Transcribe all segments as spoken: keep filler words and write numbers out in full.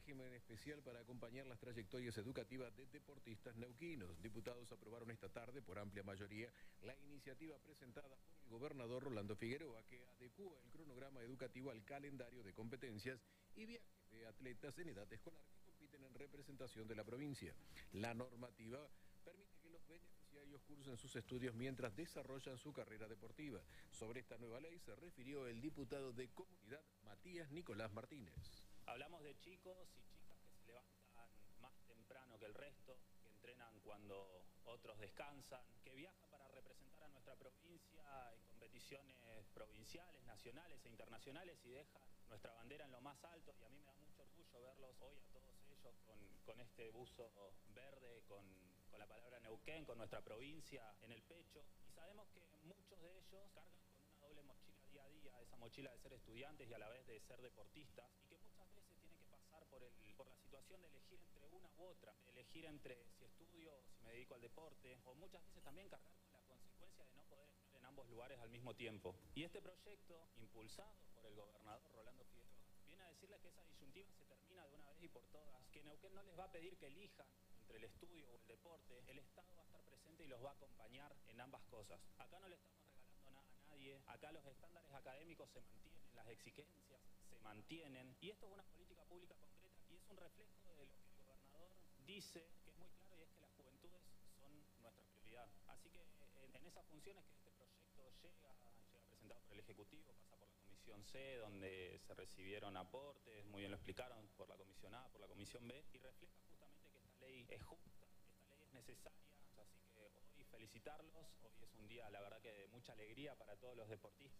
régimen especial para acompañar las trayectorias educativas de deportistas neuquinos. Diputados aprobaron esta tarde por amplia mayoría la iniciativa presentada por el gobernador Rolando Figueroa, que adecúa el cronograma educativo al calendario de competencias y viajes de atletas en edad escolar que compiten en representación de la provincia. La normativa permite que los beneficiarios cursen sus estudios mientras desarrollan su carrera deportiva. Sobre esta nueva ley se refirió el diputado de Comunidad, Matías Nicolás Martínez. Hablamos de chicos y chicas que se levantan más temprano que el resto, que entrenan cuando otros descansan, que viajan para representar a nuestra provincia en competiciones provinciales, nacionales e internacionales y dejan nuestra bandera en lo más alto, y a mí me da mucho orgullo verlos hoy a todos ellos con, con este buzo verde, con, con la palabra Neuquén, con nuestra provincia en el pecho, y sabemos que muchos de ellos cargan con una doble mochila día a día, esa mochila de ser estudiantes y a la vez de ser deportistas, y que muchas veces tienen que pasar por, el, por la situación de elegir entre una u otra, de elegir entre si estudio o si me dedico al deporte, o muchas veces también cargar con la consecuencia de no poder estar en ambos lugares al mismo tiempo. Y este proyecto, impulsado por el gobernador Rolando Figueroa, viene a decirles que esa disyuntiva se termina de una vez y por todas, que Neuquén no les va a pedir que elijan entre el estudio o el deporte, el Estado va a estar presente y los va a acompañar en ambas cosas. Acá no le estamos regalando nada a nadie, acá los estándares académicos se mantienen, las exigencias se mantienen, y esto es una política pública concreta y es un reflejo de lo que el gobernador dice, que es muy claro, y es que las juventudes son nuestra prioridad. Así que en, en esas funciones que este proyecto llega, llega presentado por el Ejecutivo, pasa por la Comisión C, donde se recibieron aportes, muy bien lo explicaron, por la Comisión A, por la Comisión B, y refleja justamente que esta ley es justa, esta ley es necesaria. Así que hoy felicitarlos, hoy es un día, la verdad, que de mucha alegría para todos los deportistas.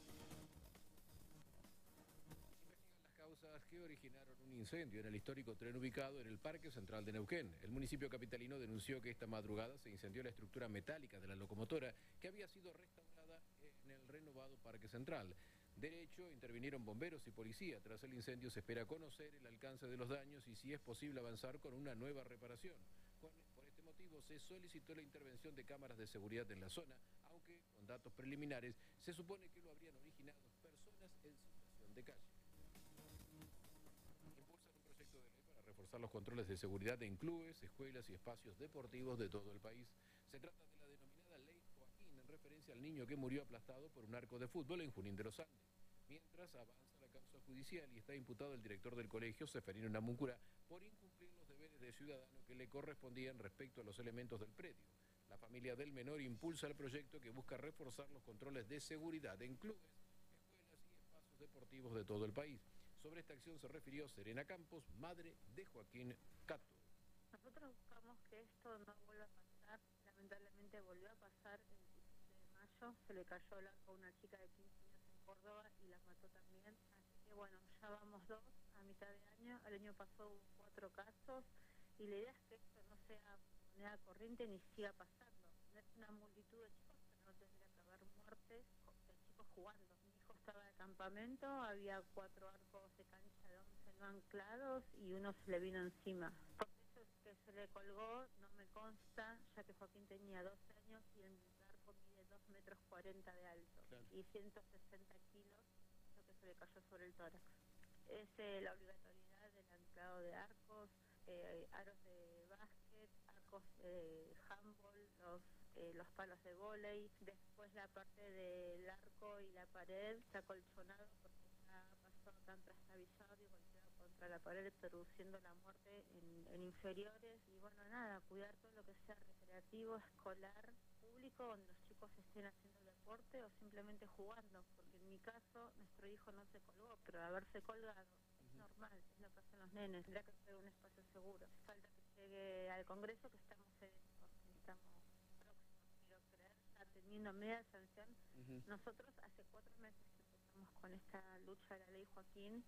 Causas que originaron un incendio en el histórico tren ubicado en el Parque Central de Neuquén. El municipio capitalino denunció que esta madrugada se incendió la estructura metálica de la locomotora que había sido restaurada en el renovado Parque Central. De hecho, intervinieron bomberos y policía. Tras el incendio se espera conocer el alcance de los daños y si es posible avanzar con una nueva reparación. Por este motivo se solicitó la intervención de cámaras de seguridad en la zona, aunque con datos preliminares se supone que lo habrían originado personas en situación de calle. Impulsan un proyecto de ley para reforzar los controles de seguridad en clubes, escuelas y espacios deportivos de todo el país. Se trata de la denominada Ley Joaquín, en referencia al niño que murió aplastado por un arco de fútbol en Junín de los Andes. Mientras avanza la causa judicial y está imputado el director del colegio, Seferino Namuncurá, por incumplir los deberes de ciudadano que le correspondían respecto a los elementos del predio. La familia del menor impulsa el proyecto que busca reforzar los controles de seguridad en clubes, escuelas y espacios deportivos de todo el país. Sobre esta acción se refirió Serena Campos, madre de Joaquín Cato. Nosotros buscamos que esto no vuelva a pasar. Lamentablemente volvió a pasar el diecisiete de mayo. Se le cayó el arco a una chica de quince años en Córdoba y la mató también. Así que bueno, ya vamos dos a mitad de año. El año pasado hubo cuatro casos y la idea es que esto no sea moneda corriente ni siga pasando. No es una multitud de chicos, pero no tendría que haber muertes de chicos jugando. Mi hijo estaba de campamento, había cuatro arcos de cancha de once no anclados y uno se le vino encima. Por eso es que se le colgó, no me consta, ya que Joaquín tenía doce años y el arco mide dos metros cuarenta de alto, claro, y ciento sesenta kilos, lo que se le cayó sobre el tórax. Es eh, la obligatoriedad del anclado de arcos, eh, aros de básquet, arcos de handball, los Eh, los palos de vóley, después la parte del arco y la pared está acolchonado porque ya pasó tan trastabillado y golpeado contra la pared, produciendo la muerte en, en inferiores. Y bueno, nada, cuidar todo lo que sea recreativo, escolar, público, donde los chicos estén haciendo deporte o simplemente jugando, porque en mi caso nuestro hijo no se colgó, pero haberse colgado es normal, es lo que hacen los nenes, tendrá que ser un espacio seguro. Falta que llegue al Congreso, que estamos en estamos creer, ya teniendo media sanción. Uh-huh. Nosotros hace cuatro meses que empezamos con esta lucha de la Ley Joaquín.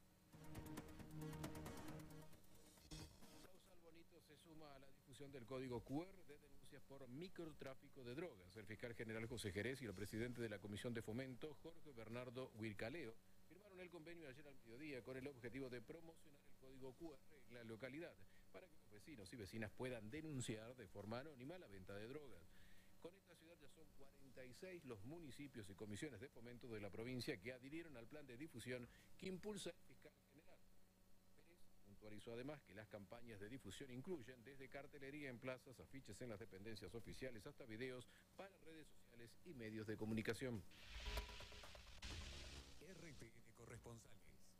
Sausal Bonito se suma a la difusión del código Q R de denuncias por microtráfico de drogas. El fiscal general José Jerez y el presidente de la Comisión de Fomento, Jorge Bernardo Huircaleo, firmaron el convenio ayer al mediodía con el objetivo de promocionar el código Q R en la localidad para que los vecinos y vecinas puedan denunciar de forma anónima la venta de drogas. Con esta ciudad ya son cuarenta y seis los municipios y comisiones de fomento de la provincia que adhirieron al plan de difusión que impulsa el fiscal general. Pérez, junto Puntualizó además que las campañas de difusión incluyen desde cartelería en plazas, afiches en las dependencias oficiales, hasta videos para redes sociales y medios de comunicación. R T N Corresponsales.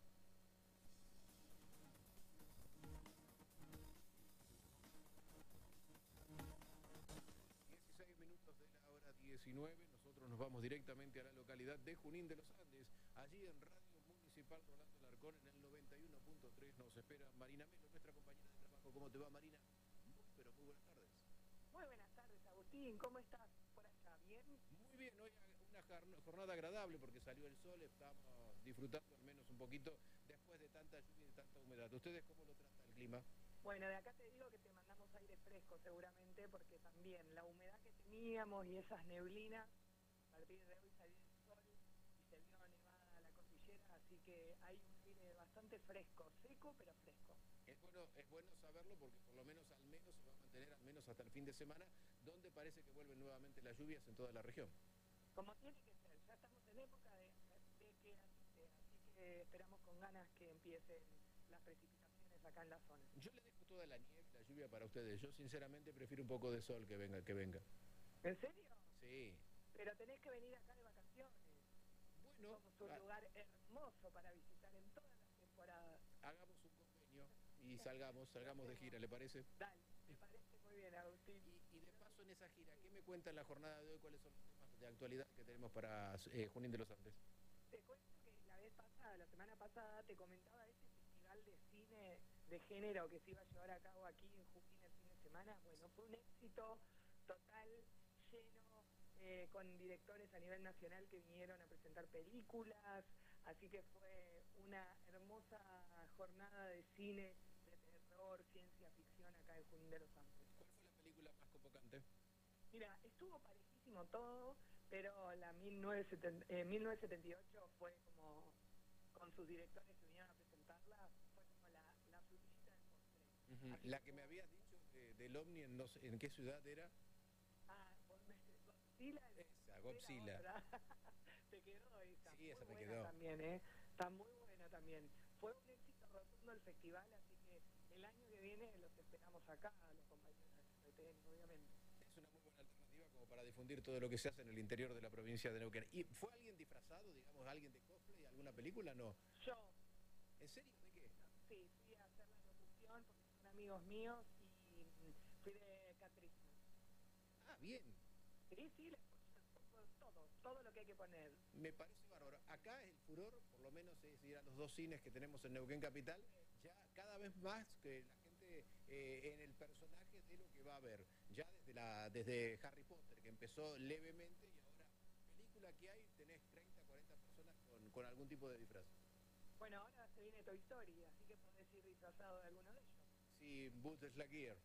dieciséis minutos de la hora diecinueve, nosotros nos vamos directamente a la localidad de Junín de los Andes. Allí en Radio Municipal Rolando Alarcón en el noventa y uno punto tres nos espera Marina Melo, nuestra compañera de trabajo. ¿Cómo te va, Marina? Muy, pero muy buenas tardes. Muy buenas tardes, Agustín. ¿Cómo estás por allá? ¿Bien? Muy bien, hoy una jornada agradable porque salió el sol, estamos disfrutando al menos un poquito después de tanta lluvia y de tanta humedad. ¿Ustedes cómo lo trata el clima? Bueno, de acá te digo que te mandamos aire fresco seguramente, porque también la humedad que teníamos y esas neblinas, a partir de hoy salió el sol y se vio nevada la cordillera, así que hay un aire bastante fresco, seco pero fresco. Es bueno, es bueno saberlo porque por lo menos al menos se va a mantener al menos hasta el fin de semana, donde parece que vuelven nuevamente las lluvias en toda la región. Como tiene que ser, ya estamos en época de, de que asiste, así que esperamos con ganas que empiecen las precipitaciones acá en la zona. Yo le dejo toda la nieve, la lluvia para ustedes. Yo sinceramente prefiero un poco de sol que venga, que venga. ¿En serio? Sí. Pero tenés que venir acá de vacaciones. Bueno, somos un ah, lugar hermoso para visitar en todas las temporadas. hagamos un convenio y salgamos, salgamos de gira, ¿le parece? Dale, me parece muy bien, Agustín. Y, y de paso en esa gira, ¿qué me cuenta en la jornada de hoy? ¿Cuáles son los temas de actualidad que tenemos para eh, Junín de los Andes? Te cuento que la vez pasada, la semana pasada, te comentaba ese festival de cine de género que se iba a llevar a cabo aquí en Junín el fin de semana. Bueno, fue un éxito total, lleno, eh, con directores a nivel nacional que vinieron a presentar películas, así que fue una hermosa jornada de cine, de terror, ciencia ficción acá en Junín de los Andes. ¿Cuál fue la película más convocante? Mira, estuvo parejísimo todo, pero la mil novecientos setenta, eh, mil novecientos setenta y ocho fue como, con sus directores que vinieron a presentarla, fue como la, la frutillita del postre. Uh-huh. La que me habías dicho de, del OVNI, en, no sé, ¿en qué ciudad era? Ah, vos me, Godzilla. Esa, Godzilla. Te quedó esa. Sí, esa muy me buena quedó. También, ¿eh? Está muy buena también. Fue un éxito rotundo el festival, así que el año que viene los esperamos acá, a los compañeros de R T N, obviamente. Es una muy buena alternativa como para difundir todo lo que se hace en el interior de la provincia de Neuquén. ¿Y fue alguien disfrazado, digamos, alguien de cosplay, alguna película? No. Yo. ¿En serio? ¿De qué? Sí, fui a hacer la locución porque son amigos míos y fui de Catrina. Ah, bien. Sí, sí, les pongo todo, todo lo que hay que poner. Me parece bárbaro. Acá el furor, por lo menos es ir a los dos cines que tenemos en Neuquén Capital, ya cada vez más que la gente eh, en el personaje de lo que va a ver. Ya desde, la, desde Harry Potter, que empezó levemente, y ahora película que hay, tenés treinta, cuarenta personas con, con algún tipo de disfraz. Bueno, ahora se viene Toy Story, así que podés ir disfrazado de alguno de ellos. Sí, Buzz Lightyear.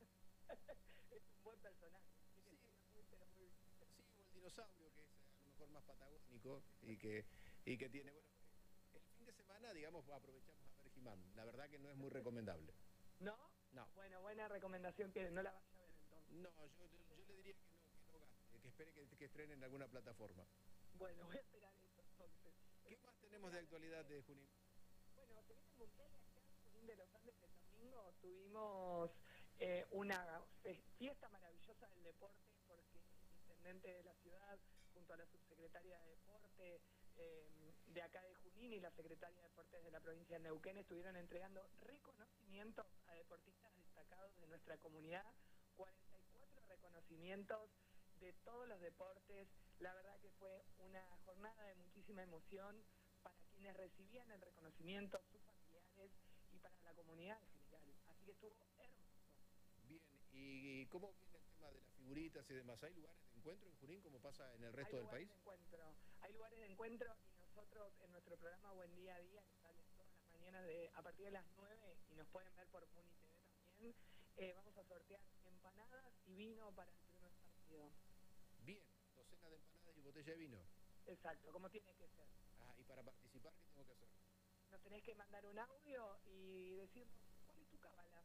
Es un buen personaje. Así que sí. Muy, pero muy bien. Sí, o el dinosaurio, que es a lo mejor más patagónico y que, y que tiene, bueno, el fin de semana, digamos, aprovechamos a ver He-Man. La verdad que no es muy recomendable. ¿No? No. Bueno, buena recomendación que no la vaya a ver entonces. No, yo, yo, yo le diría que no, que no gaste, que espere que, que estrenen en alguna plataforma. Bueno, voy a esperar eso entonces. ¿Qué más tenemos de actualidad de Junín? Bueno, se viene el Mundial y acá en Junín de los Andes el domingo tuvimos eh, una fiesta maravillosa del deporte porque el intendente de la ciudad junto a la subsecretaria de Deporte eh, de acá de Junín y la secretaria de Deportes de la provincia de Neuquén estuvieron entregando reconocimientos a deportistas destacados de nuestra comunidad, cuarenta y cuatro reconocimientos de todos los deportes. La verdad que fue una jornada de muchísima emoción para quienes recibían el reconocimiento, sus familiares y para la comunidad en general. Así que estuvo hermoso. Bien, ¿y cómo viene el tema de las figuritas y demás? ¿Hay lugares de encuentro en Junín como pasa en el resto del país? Hay lugares de encuentro, hay lugares de encuentro y nosotros en nuestro programa Buen Día a Día, que sale todas las mañanas de, a partir de las nueve y nos pueden ver por Muni T V también, eh, vamos a sortear empanadas y vino para el primer partido. Bien, docena de empanadas y botella de vino. Exacto, como tiene que ser. Ah, y para participar, ¿qué tengo que hacer? Nos tenés que mandar un audio y decirnos cuál es tu cábala.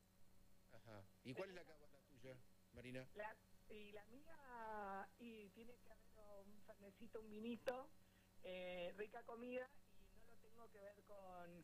Ajá. ¿Y cuál es la cábala tuya, Marina? La, y la mía, y tiene que haber un fernecito, un vinito, eh, rica comida, y no lo tengo que ver con,